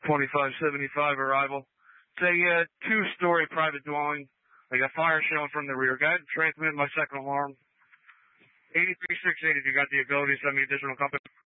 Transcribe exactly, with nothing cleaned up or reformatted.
twenty-five seventy-five arrival. It's a uh, two-story private dwelling. I got fire showing from the rear. Go ahead and transmit my second alarm. eighty-three six eight if you got the ability to send me additional company.